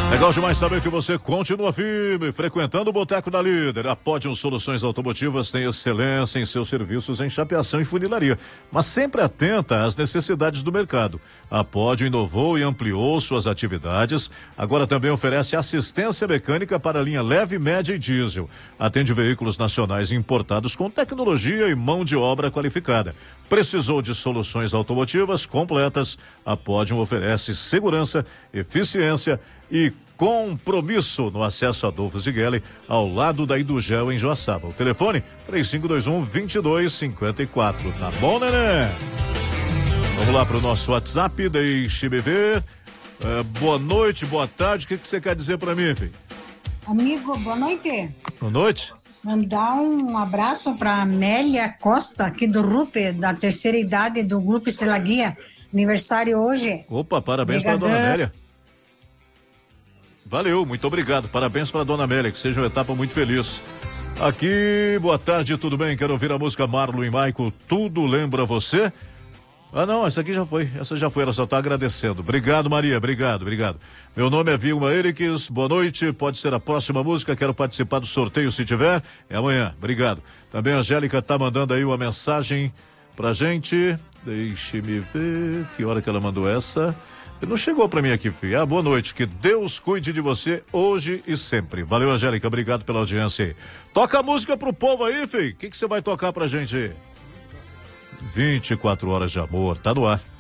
Legal demais saber que você continua firme, frequentando o Boteco da Líder. A Podium Soluções Automotivas tem excelência em seus serviços em chapeação e funilaria, mas sempre atenta às necessidades do mercado. A Podium inovou e ampliou suas atividades. Agora também oferece assistência mecânica para a linha leve, média e diesel. Atende veículos nacionais importados com tecnologia e mão de obra qualificada. Precisou de soluções automotivas completas? A Podium oferece segurança, eficiência e compromisso no acesso a Adolfo Zigueli, ao lado da Idugel em Joaçaba. O telefone 3521-2254. Tá bom, neném? Vamos lá para o nosso WhatsApp, deixe-me ver. Boa noite, boa tarde. O que você quer dizer para mim, filho? Amigo, boa noite. Boa noite. Mandar um abraço para Amélia Costa, aqui do RUP, da terceira idade do Grupo Estrela Guia. Aniversário hoje. Opa, parabéns para a dona Amélia. Valeu, muito obrigado. Parabéns para a dona Amélia, que seja uma etapa muito feliz. Aqui, boa tarde, tudo bem? Quero ouvir a música Marlon e Maico, Tudo Lembra Você? Ah, não, essa aqui já foi. Essa já foi, ela só está agradecendo. Obrigado, Maria, obrigado. Meu nome é Vilma Eriques, boa noite. Pode ser a próxima música, quero participar do sorteio se tiver. É amanhã, obrigado. Também a Angélica tá mandando aí uma mensagem pra gente. Deixe-me ver que hora que ela mandou essa. Não chegou pra mim aqui, filho. Ah, boa noite, que Deus cuide de você hoje e sempre. Valeu, Angélica, obrigado pela audiência aí. Toca a música pro povo aí, filho. O que você vai tocar pra gente aí? 24 horas de amor, tá no ar.